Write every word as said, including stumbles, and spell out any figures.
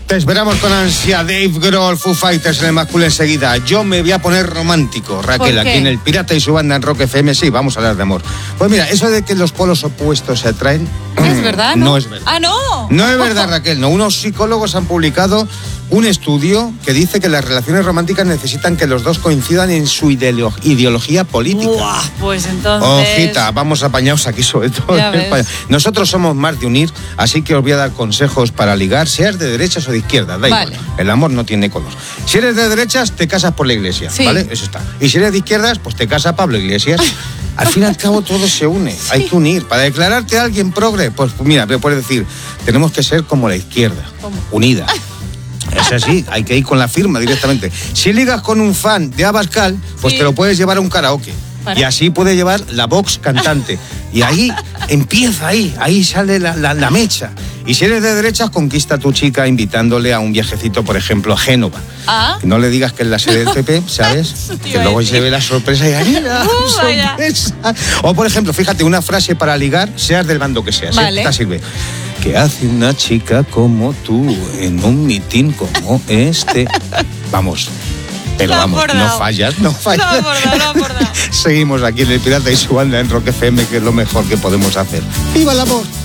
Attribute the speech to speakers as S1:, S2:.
S1: Te esperamos con ansia, Dave Grohl, Foo Fighters en el Más Cool enseguida. Yo me voy a poner romántico, Raquel, aquí en El Pirata y su banda en Rock F M. Sí, vamos a hablar de amor. Pues mira, eso de que los polos opuestos se atraen...
S2: ¿Es verdad? ¿No?
S1: No es verdad.
S2: ¡Ah, no!
S1: No es verdad, Raquel, no. Unos psicólogos han publicado un estudio que dice que las relaciones románticas necesitan que los dos coincidan en su ideolo- ideología política.
S2: Buah, pues entonces...
S1: Ojita, vamos apañados aquí sobre todo
S2: Ya
S1: en
S2: ves.
S1: España. Nosotros somos más de unir, así que os voy a dar consejos para ligar, seas de derechas o de izquierdas, da
S2: Vale.
S1: igual. El amor no tiene color. Si eres de derechas, te casas por la iglesia,
S2: Sí.
S1: ¿vale? Eso está. Y si eres de izquierdas, pues te casa Pablo Iglesias. Al fin y al cabo todo se une, sí. Hay que unir. Para declararte a alguien progre, pues mira, me puedes decir, tenemos que ser como la izquierda,
S2: ¿Cómo?
S1: unida. Es así, hay que ir con la firma directamente. Si ligas con un fan de Abascal, pues
S2: Sí.
S1: te lo puedes llevar a un karaoke.
S2: ¿Para?
S1: Y así puede llevar la Vox cantante. Y ahí empieza, ahí, ahí sale la, la, la mecha. Y si eres de derechas, conquista a tu chica invitándole a un viajecito, por ejemplo, a Génova.
S2: Ah.
S1: No le digas que es la sede del P P, ¿sabes?
S2: Tío,
S1: Que luego
S2: eh.
S1: se ve la sorpresa y ¡ay, la
S2: Uh, vaya.
S1: sorpresa! O, por ejemplo, fíjate, una frase para ligar, seas del bando que seas. ¿eh?
S2: Vale.
S1: Esta sirve. ¿Qué hace una chica como tú en un mitin como este? Vamos, pero
S2: Lo ha
S1: vamos,
S2: abordado.
S1: no fallas, no fallas.
S2: Lo ha abordado, lo ha abordado.
S1: Seguimos aquí en El Pirata y su banda en Rock F M, que es lo mejor que podemos hacer. ¡Viva el amor!